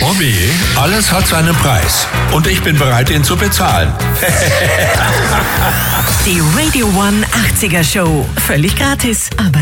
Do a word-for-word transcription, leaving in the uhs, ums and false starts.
Bobby, alles hat seinen Preis. Und ich bin bereit, ihn zu bezahlen. Die Radio One achtziger Show. Völlig gratis, aber